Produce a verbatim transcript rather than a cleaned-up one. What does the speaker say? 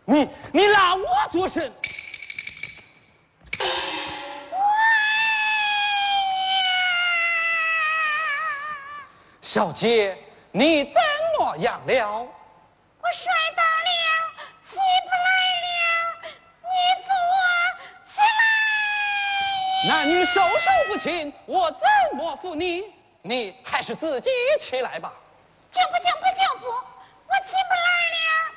你你拉我做甚？小姐，你怎么样了？ 我摔倒了，起不来了，你扶我起来。 男女授受不亲，我怎么扶你？你还是自己起来吧。 就不就不就不，我起不来了。